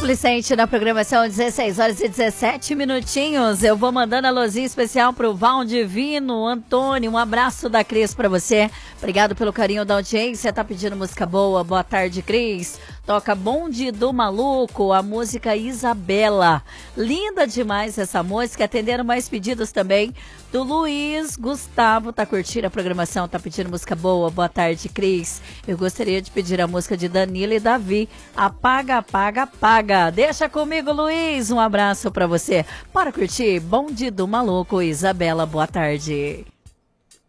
Licente na programação 16 horas e 17 minutinhos. Eu vou mandando a luzinha especial pro Val Divino, Antônio, um abraço da Cris pra você. Obrigado pelo carinho da audiência, tá pedindo música boa. Boa tarde, Cris. Toca Bonde do Maluco, a música Isabela. Linda demais essa música, atendendo mais pedidos também do Luiz Gustavo, tá curtindo a programação, tá pedindo música boa. Boa tarde, Cris. Eu gostaria de pedir a música de Danilo e Davi, Apaga, Apaga, Apaga. Deixa comigo, Luiz, um abraço pra você. Para curtir Bonde do Maluco, Isabela, boa tarde.